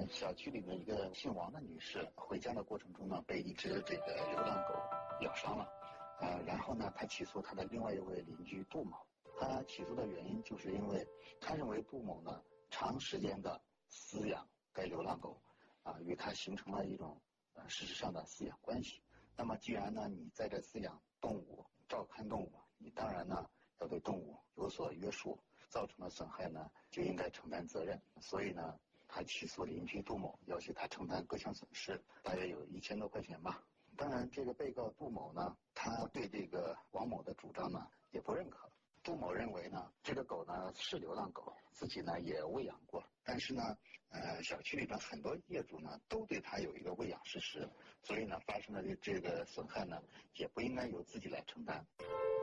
小区里的一个姓王的女士回家的过程中呢，被一只这个流浪狗咬伤了，然后呢，她起诉她的另外一位邻居杜某。她起诉的原因就是因为她认为杜某呢长时间的饲养该流浪狗，与她形成了一种事实上的饲养关系。那么既然呢你在这饲养动物、照看动物，你当然呢要对动物有所约束，造成的损害呢就应该承担责任。所以呢，他起诉邻居杜某，要求他承担各项损失，大约有1000多块钱吧。当然，这个被告杜某呢，他对这个王某的主张呢也不认可。杜某认为呢，这个狗呢是流浪狗，自己呢也喂养过，但是呢，小区里边很多业主呢都对他有一个喂养事实，所以呢发生的这个损害呢也不应该由自己来承担。